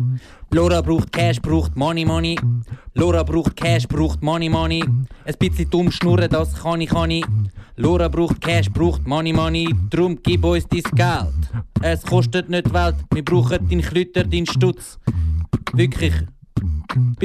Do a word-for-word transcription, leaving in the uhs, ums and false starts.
Laura braucht Cash, braucht Money, Money. Laura braucht Cash, braucht Money, Money. Ein bisschen dumm schnurren, das kann ich, kann ich. Laura braucht Cash, braucht Money, Money. Drum gib uns dein Geld. Es kostet nicht Welt, wir brauchen deinen Klüter, deinen Stutz. Wirklich.